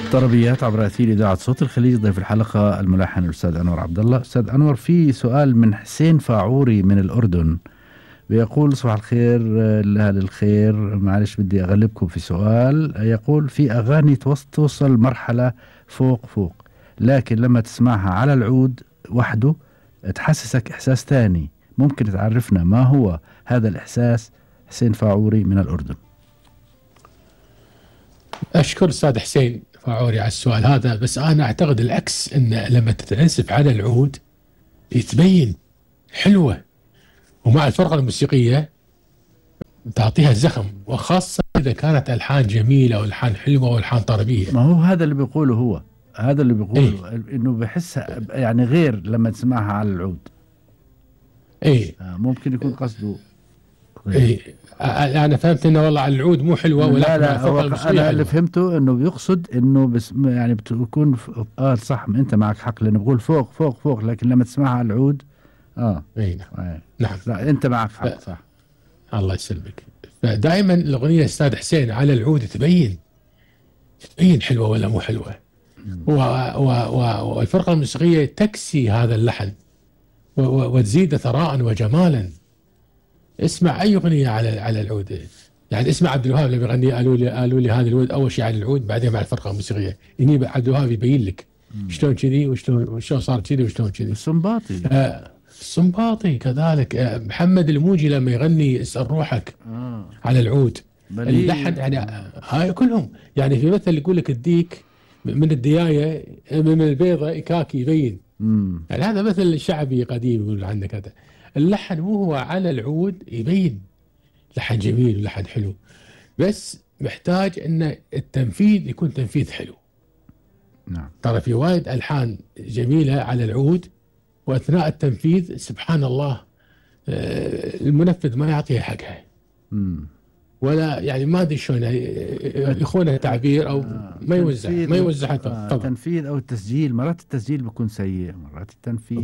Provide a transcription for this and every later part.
طربيات عبر أثير إذاعة صوت الخليج. ضيف الحلقة الملحن الأستاذ أنور عبد الله. أستاذ أنور، في سؤال من حسين فاعوري من الأردن، بيقول: صباح الخير لأهل الخير، معلش بدي أغلبكم في سؤال. يقول: في أغاني توصل مرحلة فوق فوق، لكن لما تسمعها على العود وحده تحسسك إحساس تاني، ممكن تعرفنا ما هو هذا الإحساس؟ حسين فاعوري من الأردن. أشكر أستاذ حسين فاعوري على السؤال هذا، بس أنا أعتقد العكس، أن لما تتعزف على العود تبين حلوة، ومع الفرقة الموسيقية تعطيها زخم، وخاصة إذا كانت ألحان جميلة وألحان حلوة وألحان طربية. ما هو هذا اللي بيقوله، هو هذا اللي بيقوله إيه؟ إنه بحسها يعني غير لما تسمعها على العود. إيه؟ ممكن يكون قصده غير. إيه؟ أنا فهمت إنه والله على العود مو حلوة، ولكن لا مع لا، الفرقة الموسيقية انا اللي حلوة. فهمته انه بيقصد انه بس يعني بتكون صح، انت معك حق، لانه بقول فوق فوق فوق، لكن لما تسمعها على العود إيه؟ نعم. آه. نعم. لا، انت معك حق، صح. الله يسلمك. فدائما الأغنية أستاذ حسين على العود تبين حلوة ولا مو حلوة، والفرقة الموسيقية تكسي هذا اللحن وتزيد ثراء وجمالا. اسمع أي أغنية على العود، يعني اسمع عبد الوهاب لما يغني قالوا لي هذا العود، أول شيء على العود، بعدين مع الفرقة الموسيقية. هني عبد الوهاب يبين لك شلون كذي وشلون صار كذي وشلون كذي. السنباطي. السنباطي كذلك. محمد الموجي لما يغني اسأل روحك على العود، اللحن يعني هاي كلهم. يعني في مثل يقول لك: الديك من الدياية من البيضة إكاكي يبين. يعني هذا مثل شعبي قديم يقول عنه كذا. اللحن مو هو على العود يبين لحن جميل ولحن حلو، بس محتاج ان التنفيذ يكون تنفيذ حلو. نعم. ترى في وايد ألحان جميلة على العود، وأثناء التنفيذ سبحان الله المنفذ ما يعطيها حقها، ولا يعني ما ادري شلون يخونها تعبير او ما يوزعها طبعا. التنفيذ او التسجيل، مرات التسجيل بيكون سيء، مرات التنفيذ.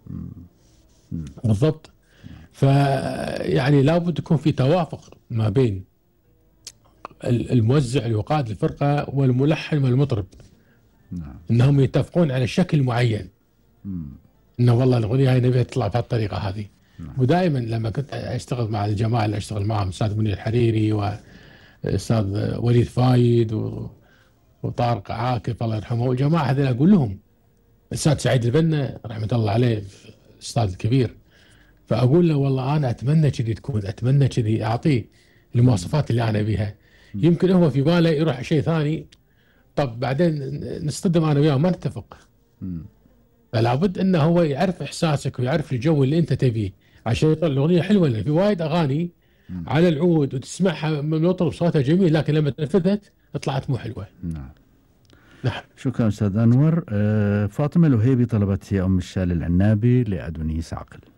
بالضبط. فيعني لابد يكون في توافق ما بين الموزع اللي يقاد الفرقه والملحن والمطرب. نعم. انهم يتفقون على شكل معين، انه والله الاغنيه هاي نبيها تطلع بهالطريقه هذه. ودائما لما كنت اشتغل مع الجماعه اللي اشتغل معهم، استاذ منير الحريري واستاذ وليد فايد وطارق عاكف الله يرحمه، والجماعه هذول اقول لهم، الاستاذ سعيد البنا رحمه الله عليه الاستاذ الكبير، فاقول له والله انا اتمنى كذي تكون، اتمنى كذي، اعطيه المواصفات اللي انا ابيها. يمكن هو في باله يروح شيء ثاني، طب بعدين نصطدم انا وياه ما نتفق. فلا بد انه هو يعرف احساسك ويعرف الجو اللي انت تبيه عشان يطلع الاغنيه حلوه. لان في وايد اغاني على العود وتسمعها من مطرب صوتها جميل، لكن لما تنفذت طلعت مو حلوه. نعم. نعم. شكرا استاذ انور. فاطمه الوهيبي طلبت يا ام الشال العنابي لادونيس عقل.